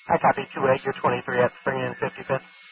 I copy 28, you're 23 at Spring and 55th.